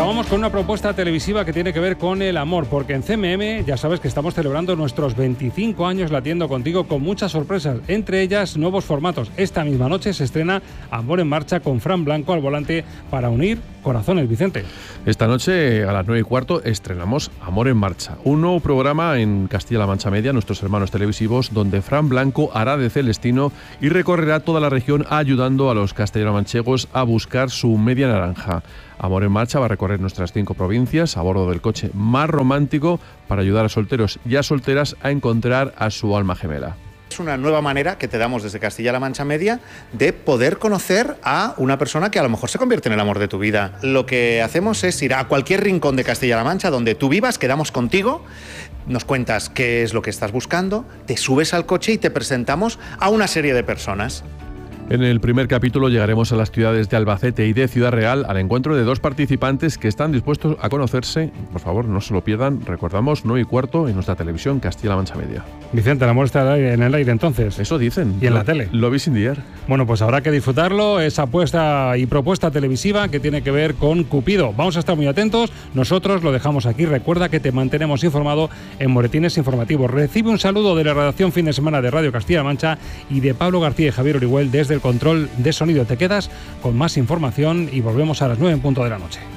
vamos con una propuesta televisiva que tiene que ver con el amor, porque en CMM ya sabes que estamos celebrando nuestros 25 años latiendo contigo con muchas sorpresas, entre ellas nuevos formatos. Esta misma noche se estrena Amor en Marcha con Fran Blanco al volante para unir corazones, Vicente. Esta noche a las 9:15 estrenamos Amor en Marcha, un nuevo programa en Castilla-La Mancha Media, nuestros hermanos televisivos, donde Fran Blanco hará de Celestino y recorrerá toda la región ayudando a los castellano-manchegos a buscar su media naranja. Amor en Marcha va a recorrer nuestras 5 provincias a bordo del coche más romántico para ayudar a solteros y a solteras a encontrar a su alma gemela. Es una nueva manera que te damos desde Castilla-La Mancha Media de poder conocer a una persona que a lo mejor se convierte en el amor de tu vida. Lo que hacemos es ir a cualquier rincón de Castilla-La Mancha donde tú vivas, quedamos contigo, nos cuentas qué es lo que estás buscando, te subes al coche y te presentamos a una serie de personas. En el primer capítulo llegaremos a las ciudades de Albacete y de Ciudad Real al encuentro de 2 participantes que están dispuestos a conocerse. Por favor, no se lo pierdan. Recordamos, 9:15 en nuestra televisión Castilla-La Mancha Media. Vicente, el amor está en el aire entonces. Eso dicen. ¿Y en la tele? Lo vi sin diar. Bueno, pues habrá que disfrutarlo, esa apuesta y propuesta televisiva que tiene que ver con Cupido. Vamos a estar muy atentos. Nosotros lo dejamos aquí. Recuerda que te mantenemos informado en Boletines Informativos. Recibe un saludo de la redacción Fin de Semana de Radio Castilla-La Mancha y de Pablo García y Javier Orihuel desde el control de sonido. Te quedas con más información y volvemos a las 9:00 de la noche.